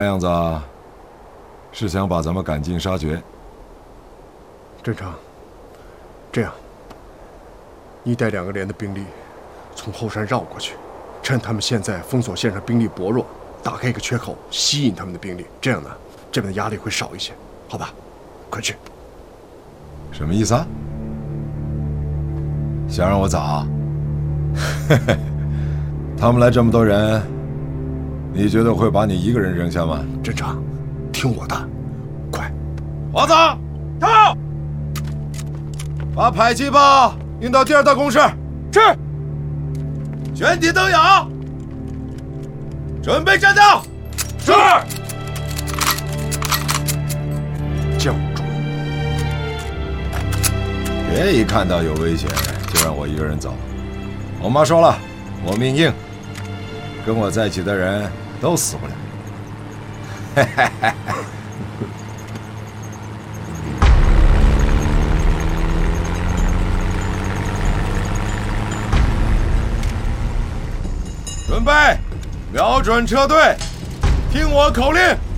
看样子啊，是想把咱们赶尽杀绝。 镇长，这样，你带2个连的兵力从后山绕过去，趁他们现在封锁线上兵力薄弱，打开一个缺口，吸引他们的兵力。这样呢，这边的压力会少一些，好吧？快去！ 什么意思啊？想让我咋？他们来这么多人，你觉得会把你一个人扔下吗？ 镇长，听我的，快！ 王子，到！把迫击炮运到第2道工事。 是。 全体登仰，准备战斗。 是。将主， 别一看到有危险就让我一个人走。我妈说了，我命硬，跟我在一起的人都死不了。嘿嘿嘿。准备，瞄准车队，听我口令。